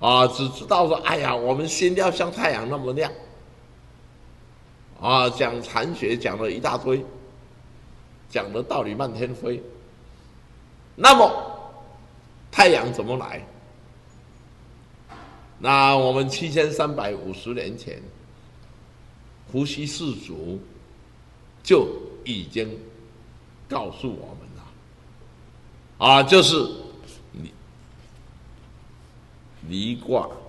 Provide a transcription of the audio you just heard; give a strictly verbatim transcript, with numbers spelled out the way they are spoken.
啊，只知道说，哎呀，我们心要像太阳那么亮，啊，讲禅学讲了一大堆，讲的道理漫天飞。那么太阳怎么来？那我们七千三百五十年前，伏羲氏族就已经告诉我们了，啊，就是离离卦